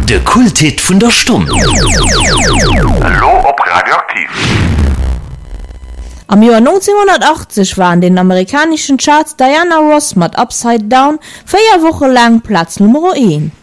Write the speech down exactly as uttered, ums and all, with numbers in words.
De Kulthit vun der Stunde. Hallo op Radioaktiv. Am Jahr neunzehnhundertachtzig war in den amerikanischen Charts Diana Ross mit Upside Down vier Wochen lang Platz Nummer eins.